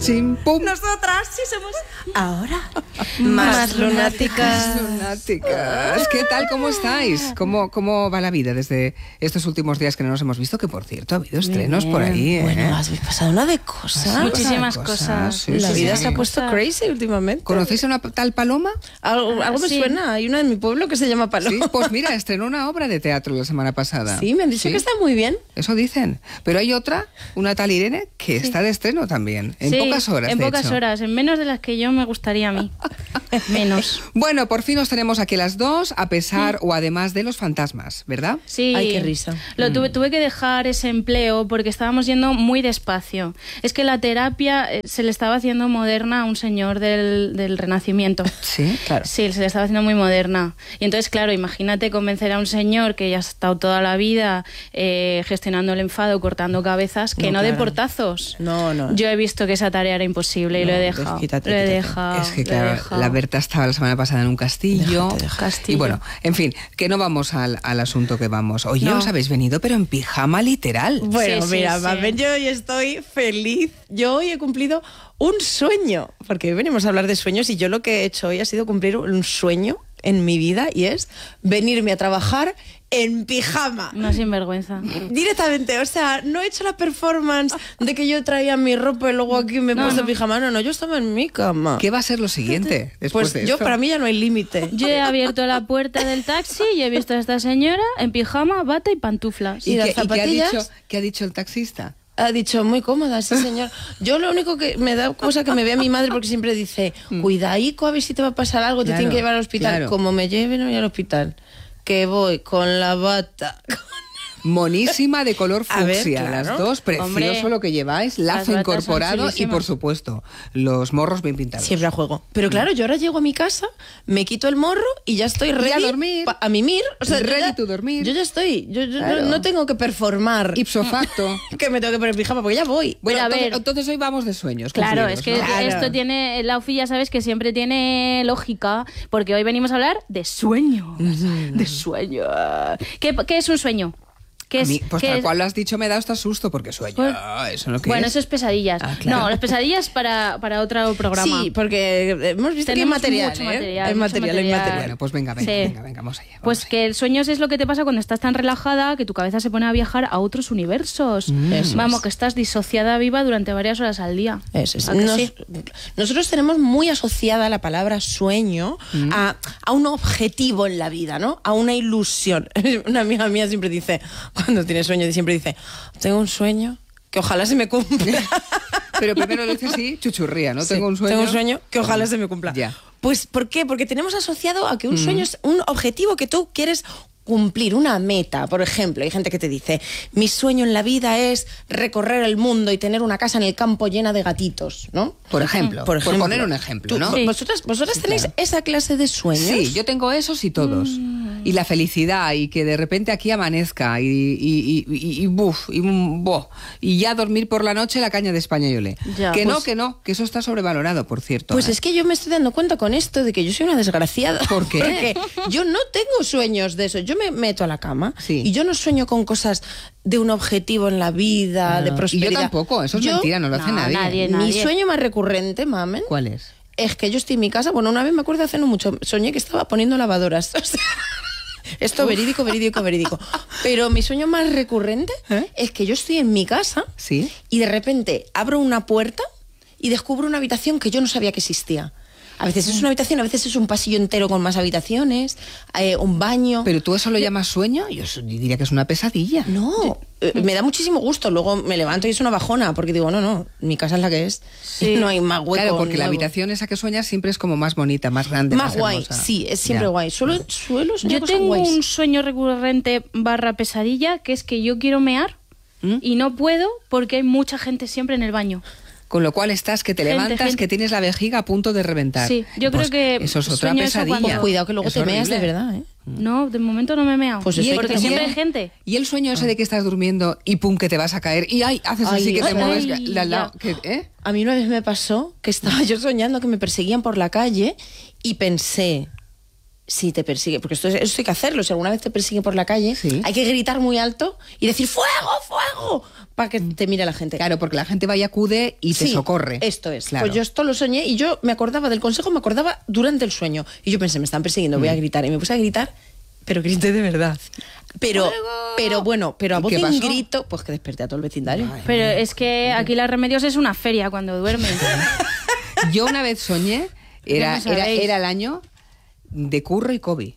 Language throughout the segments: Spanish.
Chim, pum. Nosotras sí somos ahora Más lunáticas. Lunáticas. ¿Qué tal? ¿Cómo estáis? ¿Cómo va la vida desde estos últimos días que no nos hemos visto? Que, por cierto, ha habido estrenos por ahí, ¿eh? Bueno, has pasado una de cosas. Muchísimas cosas. Sí, La sí, vida sí. se ha puesto crazy últimamente. ¿Conocéis a una tal Paloma? Algo me Sí. suena. Hay una en mi pueblo que se llama Sí, Paloma. pues mira, estrenó una obra de teatro la semana pasada. Sí, me han dicho que está muy bien. Eso dicen. Pero hay otra, una tal Irene, que está de estreno también. En Sí, pocas horas, en de pocas hecho. horas, en menos de las que yo me gustaría a mí. Menos. Bueno, por fin nos tenemos aquí las dos, a pesar o además de los fantasmas, ¿verdad? Sí. Ay, qué risa. Tuve que dejar ese empleo porque estábamos yendo muy despacio. Es que la terapia se le estaba haciendo moderna a un señor del Renacimiento. Sí, claro. Sí, se le estaba haciendo muy moderna. Y entonces, claro, imagínate convencer a un señor que ya ha estado toda la vida gestionando el enfado, cortando cabezas, que no de claro. portazos. No. Yo he visto que esa tarea era imposible y lo he dejado. quítate. Lo he dejado. Es que, lo he claro, dejado. la Berta estaba la semana pasada en un castillo. Déjate. Y bueno, en fin, que no vamos al asunto que vamos. Oye, No. os habéis venido, pero en pijama literal. Bueno, Sí, sí, mira, sí. Mamen, yo hoy estoy feliz. Yo hoy he cumplido un sueño, porque hoy venimos a hablar de sueños y yo lo que he hecho hoy ha sido cumplir un sueño en mi vida y es venirme a trabajar en pijama. Una sinvergüenza. Directamente, o sea, no he hecho la performance de que yo traía mi ropa y luego aquí me he puesto pijama. No, yo estaba en mi cama. ¿Qué va a ser lo siguiente después Pues de yo, esto? para mí ya no hay límite. Yo he abierto la puerta del taxi y he visto a esta señora en pijama, bata y pantuflas. ¿Y las qué zapatillas? qué ha dicho el taxista? Ha dicho, muy cómoda, sí, señor. Yo lo único que me da cosa que me vea mi madre porque siempre dice, cuidaico, a ver si te va a pasar algo, te Claro, tienen que llevar al hospital. claro. Como me lleven hoy al hospital, que voy con la bata. Monísima, de color A ver, fucsia, claro. las dos, precioso Hombre, lo que lleváis, lazo las batas incorporado son y, chulísimas. por supuesto, los morros bien pintados. Siempre a juego. Pero claro, yo ahora llego a mi casa, me quito el morro y ya estoy ready a dormir. a mimir. O sea, Ready yo ya- to dormir. Yo ya estoy. Yo Claro. no tengo que performar. Ipso facto. Que me tengo que poner pijama porque ya voy. Bueno, Pero a ver. entonces hoy vamos de sueños. Claro, cumplidos, es que ¿no? Claro. esto tiene, la UFI ya sabes que siempre tiene lógica, porque hoy venimos a hablar de sueños. De sueños. ¿Qué es un sueño? ¿Qué A es, mí, pues qué tal es? cual lo has dicho, me da hasta susto porque sueño. Pues- Eso no que Bueno, es. eso es pesadillas. Ah, claro. No, las pesadillas para otro programa. Sí, porque hemos visto que hay Tenemos material. mucho ¿eh? material, Hay mucho material, hay material. material. Bueno, pues venga, Sí. vamos allá. Pues vamos que el sueño es lo que te pasa cuando estás tan relajada que tu cabeza se pone a viajar a otros universos. Eso Vamos, es. que estás disociada viva durante varias horas al día. Eso es. ¿A que sí? Nosotros tenemos muy asociada la palabra sueño a un objetivo en la vida, ¿no? A una ilusión. Una amiga mía siempre dice, cuando tiene sueño, siempre dice, tengo un sueño que ojalá se me cumpla. Pero primero lo dices así, chuchurría, ¿no? Sí, Tengo un sueño. que ojalá se me cumpla. Ya. Pues, ¿por qué? Porque tenemos asociado a que un sueño es un objetivo que tú quieres cumplir, una meta. Por ejemplo, hay gente que te dice, mi sueño en la vida es recorrer el mundo y tener una casa en el campo llena de gatitos, ¿no? Por ejemplo, por poner un ejemplo, ¿no? Sí. ¿Vosotras tenéis claro. esa clase de sueños? Sí, yo tengo esos y todos. Y la felicidad, y que de repente aquí amanezca, y ya dormir por la noche la caña de España y olé. Ya, que pues- que eso está sobrevalorado, por cierto. Pues ¿eh? es que yo me estoy dando cuenta con esto de que yo soy una desgraciada. ¿Por qué? Porque yo no tengo sueños de eso. Yo me meto a la cama Sí. y yo no sueño con cosas de un objetivo en la vida, de Y prosperidad. yo tampoco, eso es mentira, no lo hace No, nadie. nadie. Mi sueño más recurrente, mamen, ¿Cuál es? es que yo estoy en mi casa. Bueno, una vez me acuerdo hace no mucho, soñé que estaba poniendo lavadoras. O sea, esto verídico. Pero mi sueño más recurrente ¿Eh? es que yo estoy en mi casa Sí. y de repente abro una puerta y descubro una habitación que yo no sabía que existía. A veces es una habitación, a veces es un pasillo entero con más habitaciones, un baño. ¿Pero tú eso lo llamas sueño? Yo diría que es una pesadilla. No, me da muchísimo gusto. Luego me levanto y es una bajona, porque digo, no, mi casa es la que es. Sí. No hay más hueco. Claro, porque la nuevo. habitación esa que sueñas siempre es como más bonita, más grande, Más guay, hermosa. sí, es siempre Ya. guay. Suelo soñar Yo cosas tengo guays. un sueño recurrente / pesadilla, que es que yo quiero mear y no puedo porque hay mucha gente siempre en el baño. Con lo cual estás que te levantas, que tienes la vejiga a punto de reventar. Sí, yo Pues creo que eso es otra sueño eso pesadilla. cuando- Pues cuidado que luego Es te meas de horrible. verdad, ¿eh? No, de momento no me he meado. Pues eso hay que porque tener- siempre hay gente. Y el sueño ese de que estás durmiendo y pum, que te vas a caer y ay, haces así Ay, que te ay, mueves. ya. ¿Eh? A mí una vez me pasó que estaba yo soñando que me perseguían por la calle y pensé, si te persigue, porque eso hay que hacerlo, si alguna vez te persigue por la calle, Sí. hay que gritar muy alto y decir ¡fuego, fuego! Para que te mire la gente. Claro, porque la gente va y acude y te Sí, socorre. Esto es. Claro. Pues yo esto lo soñé y yo me acordaba del consejo, me acordaba durante el sueño. Y yo pensé, me están persiguiendo, voy a gritar. Y me puse a gritar, pero grité de verdad. Pero a ¿Y voz qué de un pasó? grito, pues que desperté a todo el vecindario. Pero es que aquí las Remedios es una feria cuando duermes. Yo una vez soñé, era ¿Cómo sabéis? el año de Curro y Kobe.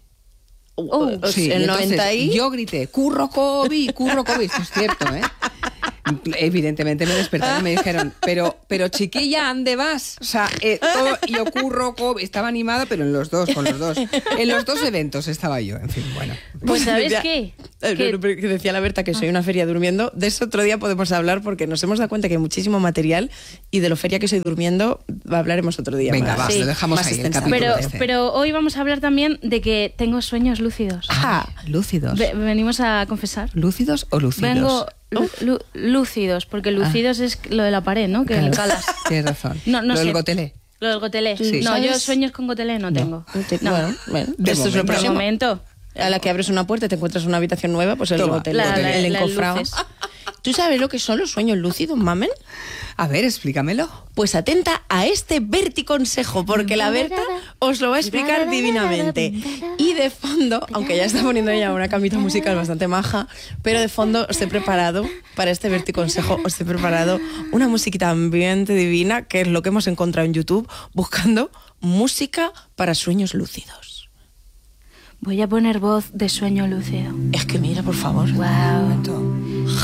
Sí, y el entonces 90 y... yo grité, Curro Kobe, esto es cierto, ¿eh? Evidentemente me despertaron y me dijeron, pero chiquilla, ¿ande vas? O sea, todo, yo Curro Kobe, estaba animada, pero con los dos. En los dos eventos estaba yo, en fin, bueno. Pues ¿sabes Decía- qué? Que decía la Berta que soy una feria durmiendo. De eso otro día podemos hablar porque nos hemos dado cuenta que hay muchísimo material y de lo feria que soy durmiendo hablaremos otro día. Venga, más. va, Sí. lo dejamos Más ahí, el extensamente. capítulo Pero, este. pero hoy vamos a hablar también de que tengo sueños lúcidos. Lúcidos. Venimos a confesar. ¿Lúcidos o lúcidos? Vengo lúcidos, porque lúcidos es lo de la pared, ¿no? Que Claro. calas. Tienes razón. No Lo del sé. gotelé. Lo del gotelé. Sí. No, yo ¿Sabes? sueños con gotelé no tengo. No. Bueno, De esto es lo momento. De próximo. momento. A la que abres una puerta y te encuentras una habitación nueva, pues el Toma, hotel, la- el las encofrado. luces. ¿Tú sabes lo que son los sueños lúcidos, mamen? A ver, explícamelo. Pues atenta a este verticonsejo, porque la Berta os lo va a explicar divinamente. Y de fondo, aunque ya está poniendo ella una camita musical bastante maja, pero de fondo os he preparado, para este verticonsejo, os he preparado una musiquita ambiente divina, que es lo que hemos encontrado en YouTube, buscando música para sueños lúcidos. Voy a poner voz de sueño lúcido. Es que mira, por favor. Wow.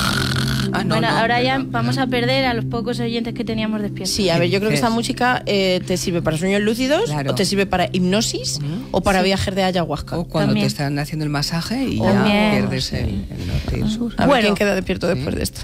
Ah, no, Bueno, no, ahora ya perdón, vamos perdón. a perder a los pocos oyentes que teníamos despiertos. Sí, a ver, yo creo que esta dices? música te sirve para sueños lúcidos, Claro. o te sirve para hipnosis, o para viajes de ayahuasca. O cuando También. te están haciendo el masaje y También. ya pierdes el norte y el sur. A ver Bueno. quién queda despierto después de esto.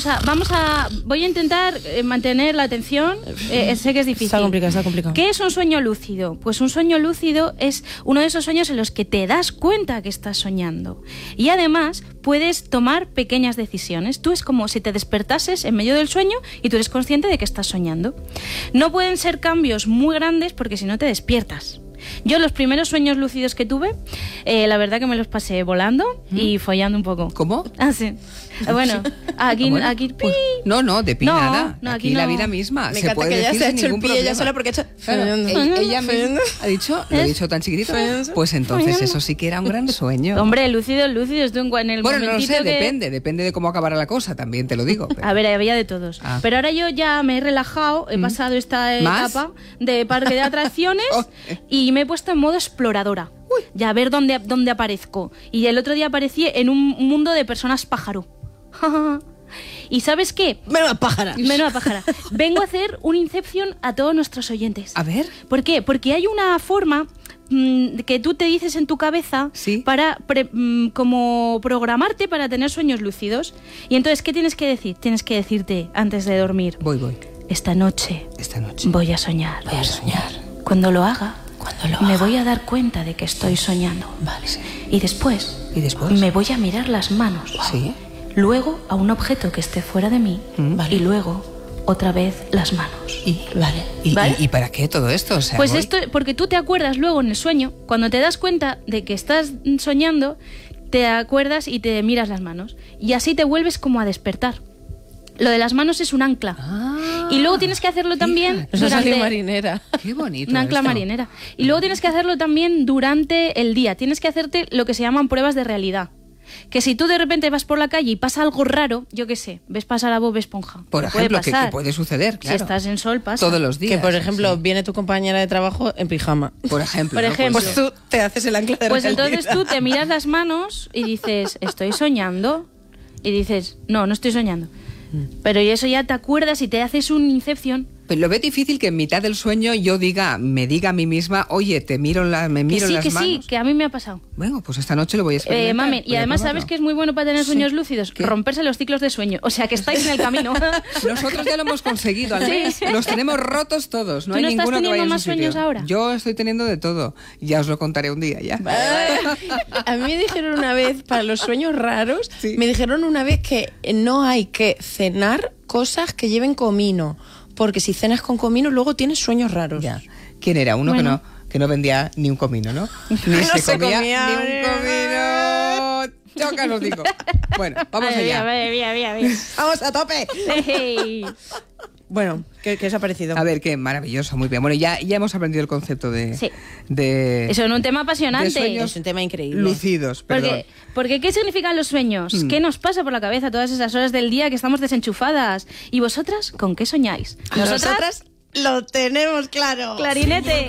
Voy a intentar mantener la atención. Sé que es difícil. Está complicado. ¿Qué es un sueño lúcido? Pues un sueño lúcido es uno de esos sueños en los que te das cuenta que estás soñando. Y además puedes tomar pequeñas decisiones. Tú es como si te despertases en medio del sueño y tú eres consciente de que estás soñando. No pueden ser cambios muy grandes porque si no te despiertas. Yo los primeros sueños lúcidos que tuve, la verdad que me los pasé volando y follando un poco. ¿Cómo? Ah, sí. Bueno, aquí, Bueno, aquí pues, no, de pi No, nada. no, aquí aquí la no. vida misma. Me se encanta puede que ella decir se ha sin hecho el ningún pie ella problema. sola porque ha hecho... Claro, ella misma Fernando. ha dicho, lo he dicho tan chiquitito, pues entonces eso sí que era un gran sueño. Hombre, lúcidos, tú en el Bueno, no lo momentito sé, que... depende de cómo acabara la cosa, también te lo digo. pero- A ver, había de todos. Ah. Pero ahora yo ya me he relajado, he pasado esta ¿Más? etapa de parque de atracciones Oh. y me he puesto en modo exploradora. Ya a ver dónde aparezco. Y el otro día aparecí en un mundo de personas pájaro. ¿Y sabes qué? Menuda pájara. Menuda pájara. Vengo a hacer un Inception a todos nuestros oyentes. A ver. ¿Por qué? Porque hay una forma que tú te dices en tu cabeza Sí. para como programarte para tener sueños lúcidos. Y entonces, ¿qué tienes que decir? Tienes que decirte antes de dormir: Voy. esta noche Esta noche. voy a soñar. Voy a soñar. Cuando lo haga, me haga. voy a dar cuenta de que estoy soñando. Vale. Y después, ¿Y después? me voy a mirar las manos. Sí. Luego a un objeto que esté fuera de mí. Y luego otra vez las manos. Vale. ¿Vale? ¿Y para qué todo esto? O sea, Pues voy- esto, porque tú te acuerdas luego en el sueño, cuando te das cuenta de que estás soñando, te acuerdas y te miras las manos. Y así te vuelves como a despertar. Lo de las manos es un ancla. Ah, Y luego tienes que hacerlo también Eso salió durante... marinera. Qué bonito. Una ancla esto. marinera. Y luego tienes que hacerlo también durante el día. Tienes que hacerte lo que se llaman pruebas de realidad. Que si tú de repente vas por la calle y pasa algo raro, yo qué sé, ves pasar a Bob Esponja. Por Puede ejemplo, que pasar. puede suceder, claro. Si estás en sol, pasa. Todos los días. Que, por ejemplo, sí. viene tu compañera de trabajo en pijama. Por ejemplo. Por ¿no? ejemplo. Pues tú te haces el ancla de Pues realidad. entonces tú te miras las manos y dices, ¿estoy soñando? Y dices, no estoy soñando. Pero y eso ya te acuerdas y te haces un Inception. Pero lo veo difícil que en mitad del sueño yo me diga a mí misma, oye, me Que miro las sí, manos. que a mí me ha pasado. Bueno, pues esta noche lo voy a experimentar. Mami, y voy a además, probarlo. ¿sabes que es muy bueno para tener sueños lúcidos? ¿Qué? Romperse los ciclos de sueño. O sea, que estáis en el camino. Nosotros ya lo hemos conseguido, al Sí. menos. Los tenemos rotos todos. No ¿Tú hay no estás ninguno que teniendo vaya en más su sitio. sueños ahora? Yo estoy teniendo de todo. Ya os lo contaré un día ya. A mí me dijeron una vez, para los sueños raros, Sí. me dijeron una vez que no hay que cenar cosas que lleven comino, porque si cenas con comino luego tienes sueños raros. Ya. ¿Quién era? Uno Bueno. que no vendía ni un comino, ¿no? Ni se comía ni un comino. Choca, os digo. Bueno, vamos allá. ¡Vamos a tope! Hey. Bueno, ¿qué os ha parecido? A ver, qué maravilloso, muy bien. Bueno, ya hemos aprendido el concepto de... Sí. de Eso es un tema apasionante. de sueños Es un tema increíble. lucidos, perdón. Porque ¿qué significan los sueños? ¿Qué nos pasa por la cabeza todas esas horas del día que estamos desenchufadas? ¿Y vosotras con qué soñáis? Nosotras lo tenemos claro. Clarinete.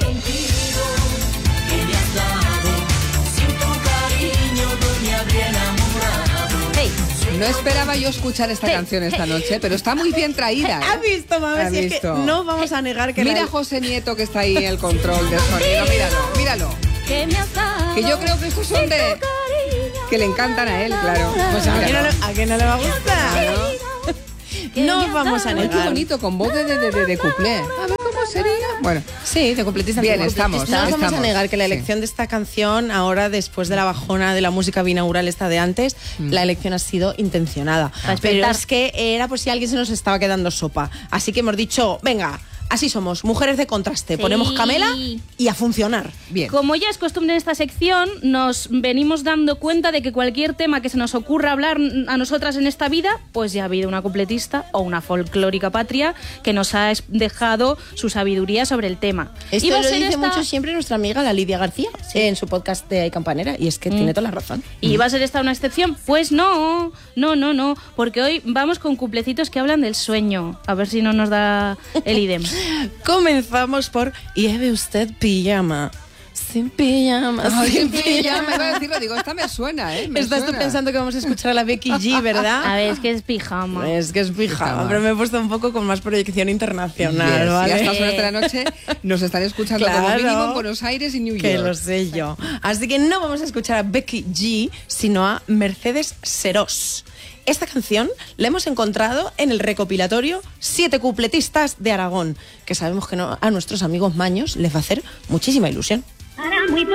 Hey. No esperaba yo escuchar esta canción esta noche, pero está muy bien traída. ¿Has visto, mamá? ¿Has Si es visto? que no vamos a negar que Mira a José Nieto que está ahí en el control del sonido. Míralo. ¿Qué me has dado? Que yo creo que estos son de... que le encantan a él, claro. Pues ¿a Míralo. quién no le va a gustar? Claro. No vamos a Ay, qué negar. bonito, con voz de cuplé. A ver cómo sería. Bueno, Sí, de completista. Bien, antiguo. estamos, No vamos a estamos. negar que la Sí. elección de esta canción, ahora después de la bajona de la música binaural esta de antes, la elección ha sido intencionada. Para Pero despertar. es que era por si alguien se nos estaba quedando sopa. Así que hemos dicho, venga, así somos, mujeres de contraste. Sí. Ponemos Camela y a funcionar. bien. Como ya es costumbre en esta sección, nos venimos dando cuenta de que cualquier tema que se nos ocurra hablar a nosotras en esta vida, pues ya ha habido una cupletista o una folclórica patria que nos ha dejado su sabiduría sobre el tema. Esto Iba a lo ser dice esta- mucho siempre nuestra amiga la Lidia García en su podcast de Ay Campanera, y es que tiene toda la razón. ¿Y va a ser esta una excepción? Pues no, porque hoy vamos con cuplecitos que hablan del sueño. A ver si no nos da el idem. Comenzamos por lleve usted pijama. Sin pijama, Ay, sin ya me pijama. iba a decirlo, digo, esta me suena, ¿eh? Me Estás tú suena. pensando que vamos a escuchar a la Becky G, ¿verdad? A ver, es que es pijama. Es que es pijama, Pijama. pero me he puesto un poco con más proyección internacional, Yes, ¿vale? y a estas horas de la noche nos están escuchando como Claro. mínimo en Buenos Aires y New York. Que lo sé yo. Así que no vamos a escuchar a Becky G, sino a Mercedes Serós. Esta canción la hemos encontrado en el recopilatorio 7 cupletistas de Aragón, que sabemos que a nuestros amigos maños les va a hacer muchísima ilusión.